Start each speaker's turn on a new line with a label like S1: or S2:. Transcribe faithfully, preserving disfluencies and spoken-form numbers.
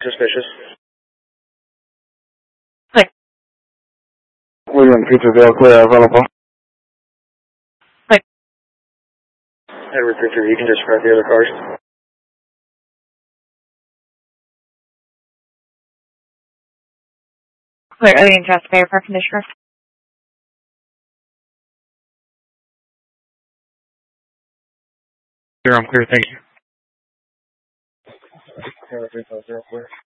S1: Suspicious.
S2: Clear.
S3: William Peterville, clear, available.
S2: Clear.
S1: Edward three three, you can disregard the other cars.
S2: Clear. Are you interested in air conditioner?
S3: Clear, I'm clear, thank you.
S1: Edward three five zero, clear.